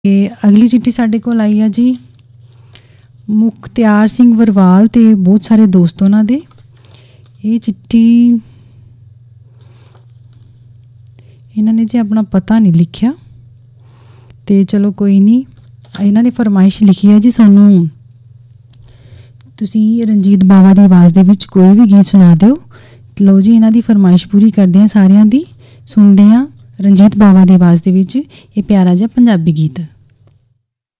ਤੇ ਅਗਲੀ ਚਿੱਠੀ ਸਾਡੇ ਕੋਲ ਆਈ ਆ ਜੀ ਮੁਖਤਿਆਰ ਸਿੰਘ ਵਰਵਾਲ ਤੇ ਬਹੁਤ ਸਾਰੇ ਦੋਸਤ ਉਹਨਾਂ ਦੇ। ਇਹ ਚਿੱਠੀ ਇਹਨਾਂ ਨੇ ਜੀ ਆਪਣਾ ਪਤਾ ਨਹੀਂ ਲਿਖਿਆ ਤੇ ਚਲੋ ਕੋਈ ਨਹੀਂ। ਇਹਨਾਂ ਨੇ ਫਰਮਾਇਸ਼ ਲਿਖੀ ਹੈ ਜੀ ਸਾਨੂੰ ਤੁਸੀਂ ਰਣਜੀਤ ਬਾਵਾ ਦੀ ਆਵਾਜ਼ ਦੇ ਵਿੱਚ ਕੋਈ ਵੀ ਗੀਤ ਸੁਣਾ ਦਿਓ। ਲਓ ਜੀ ਇਹਨਾਂ ਦੀ ਫਰਮਾਇਸ਼ ਪੂਰੀ ਕਰਦੇ ਹਾਂ ਸਾਰਿਆਂ ਦੀ। ਸੁਣਦੇ ਹਾਂ ਰਣਜੀਤ ਬਾਵਾ ਦੀ ਆਵਾਜ਼ ਦੇ ਵਿੱਚ ਇਹ ਪਿਆਰਾ ਜਿਹਾ ਪੰਜਾਬੀ ਗੀਤ।